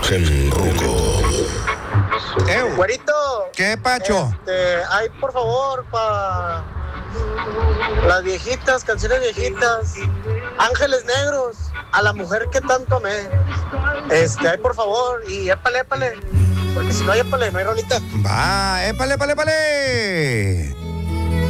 Genruco. Güerito. ¿Qué, Pacho? Ay, por favor, para las viejitas, canciones viejitas, Ángeles Negros, a la mujer que tanto amé. Ay, por favor, y épale, porque si no hay épale, no hay rolita. Va, épale.